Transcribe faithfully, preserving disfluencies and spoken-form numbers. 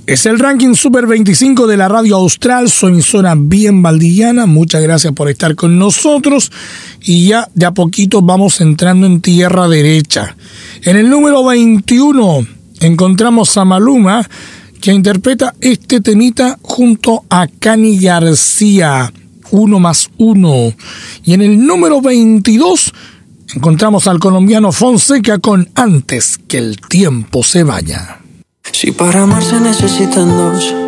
Es el ranking Super veinticinco de la Radio Austral, su emisora bien valdiviana. Muchas gracias por estar con nosotros. Y ya de a poquito vamos entrando en tierra derecha. En el número veintiuno encontramos a Maluma, que interpreta este temita junto a Cani García, Uno más Uno. Y en el número veintidós encontramos al colombiano Fonseca con Antes que el tiempo se vaya. Si para amar se necesitan dos,